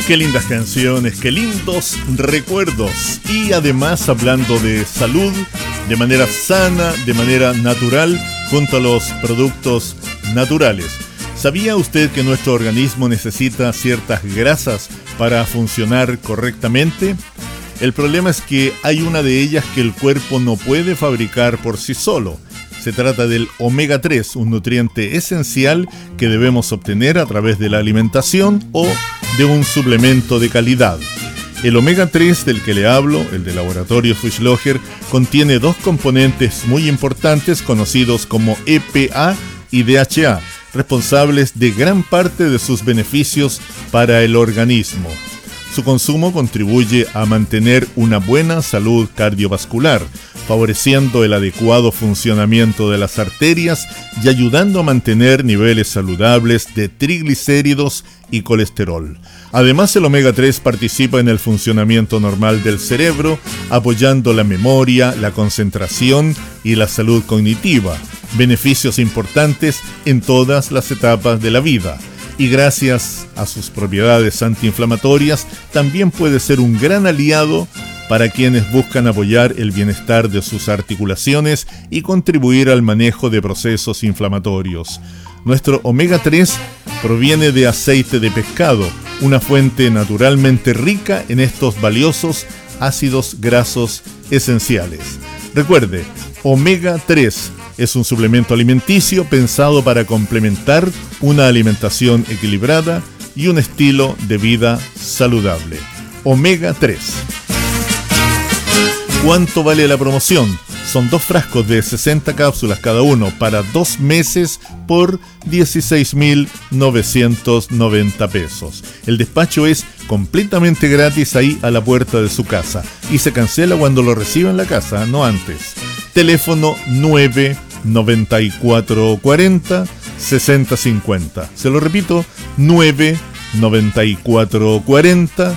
Qué lindas canciones, qué lindos recuerdos. Y además hablando de salud, de manera sana, de manera natural, junto a los productos naturales. ¿Sabía usted que nuestro organismo necesita ciertas grasas para funcionar correctamente? El problema es que hay una de ellas que el cuerpo no puede fabricar por sí solo. Se trata del omega 3, un nutriente esencial que debemos obtener a través de la alimentación o de un suplemento de calidad. El omega 3 del que le hablo, el de Laboratorio Fischlocher, contiene dos componentes muy importantes conocidos como EPA y DHA, responsables de gran parte de sus beneficios para el organismo. Su consumo contribuye a mantener una buena salud cardiovascular, favoreciendo el adecuado funcionamiento de las arterias y ayudando a mantener niveles saludables de triglicéridos y colesterol. Además, el omega 3 participa en el funcionamiento normal del cerebro, apoyando la memoria, la concentración y la salud cognitiva, beneficios importantes en todas las etapas de la vida. Y gracias a sus propiedades antiinflamatorias, también puede ser un gran aliado para quienes buscan apoyar el bienestar de sus articulaciones y contribuir al manejo de procesos inflamatorios. Nuestro omega 3 proviene de aceite de pescado, una fuente naturalmente rica en estos valiosos ácidos grasos esenciales. Recuerde, omega 3 es un suplemento alimenticio pensado para complementar una alimentación equilibrada y un estilo de vida saludable. Omega 3. ¿Cuánto vale la promoción? Son 2 frascos de 60 cápsulas cada uno para 2 meses por 16.990 pesos. El despacho es completamente gratis ahí a la puerta de su casa y se cancela cuando lo reciba en la casa, no antes. Teléfono 99440 6050. Se lo repito, 99440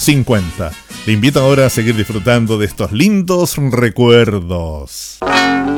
6050. Le invito ahora a seguir disfrutando de estos lindos recuerdos.